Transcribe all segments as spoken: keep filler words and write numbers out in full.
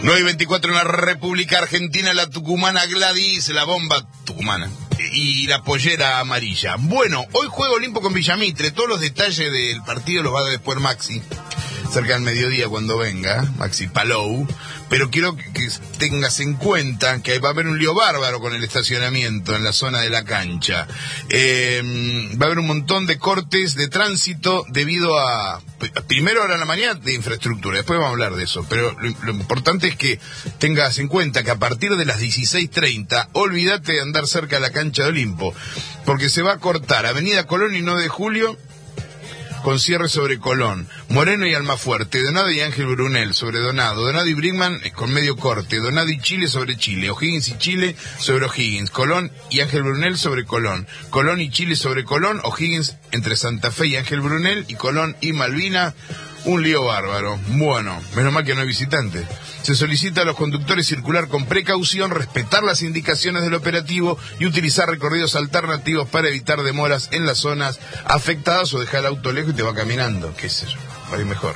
nueve y veinticuatro en la República Argentina, la tucumana Gladys, la bomba tucumana y la pollera amarilla. Bueno, hoy juega Olimpo con Villamitre, todos los detalles del partido los va a dar después Maxi, cerca del mediodía cuando venga, Maxi Palou, pero quiero que, que tengas en cuenta que va a haber un lío bárbaro con el estacionamiento en la zona de la cancha. Eh, va a haber un montón de cortes de tránsito debido a, primero ahora en la mañana, de infraestructura, después vamos a hablar de eso, pero lo, lo importante es que tengas en cuenta que a partir de las dieciséis treinta, olvídate de andar cerca de la cancha de Olimpo, porque se va a cortar Avenida Colón y nueve de julio, con cierre sobre Colón, Moreno y Almafuerte, Donado y Ángel Brunel sobre Donado, Donado y Brinkman con medio corte, Donado y Chile sobre Chile, O'Higgins y Chile sobre O'Higgins, Colón y Ángel Brunel sobre Colón, Colón y Chile sobre Colón, O'Higgins entre Santa Fe y Ángel Brunel, y Colón y Malvina. Un lío bárbaro. Bueno, menos mal que no hay visitantes. Se solicita a los conductores circular con precaución, respetar las indicaciones del operativo y utilizar recorridos alternativos para evitar demoras en las zonas afectadas, o dejar el auto lejos y te va caminando, qué sé yo, va a ir mejor.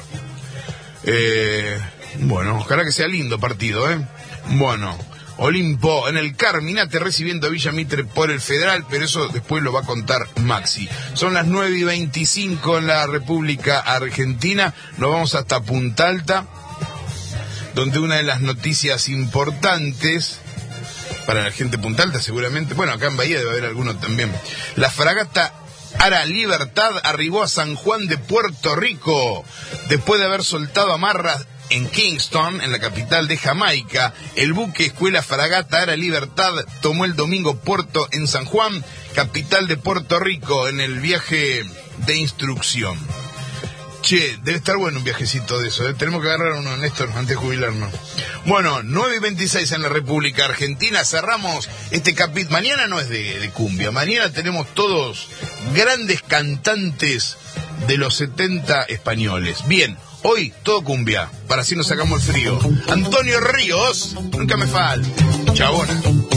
Eh, bueno, ojalá que sea lindo partido, ¿eh? Bueno, Olimpo en el Carminate recibiendo a Villamitre por el Federal, pero eso después lo va a contar Maxi. Son las nueve y veinticinco en la República Argentina, nos vamos hasta Punta Alta, donde una de las noticias importantes para la gente de Punta Alta seguramente, bueno, acá en Bahía debe haber alguno también, la fragata Ara Libertad arribó a San Juan de Puerto Rico, después de haber soltado amarras en Kingston, en la capital de Jamaica. El buque escuela fragata Ara Libertad tomó el domingo puerto en San Juan, capital de Puerto Rico, en el viaje de instrucción. Che, debe estar bueno un viajecito de eso, ¿eh? Tenemos que agarrar uno, Néstor, antes de jubilarnos. Bueno, nueve y veintiséis en la República Argentina, cerramos este capítulo. Mañana no es de, de cumbia, mañana tenemos todos grandes cantantes de los setenta españoles. Bien, hoy todo cumbia, para así nos sacamos el frío. Antonio Ríos, nunca me falta. Chabona.